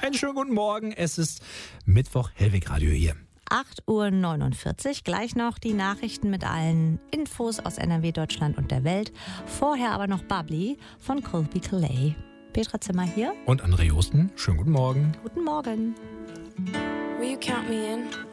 Einen schönen guten Morgen. Es ist Mittwoch, Hellwig Radio hier. 8.49 Uhr. Gleich noch die Nachrichten mit allen Infos aus NRW, Deutschland und der Welt. Vorher aber noch Bubbly von Colby Calais. Petra Zimmer hier. Und André Josten. Schönen guten Morgen. Guten Morgen. Will you count me in?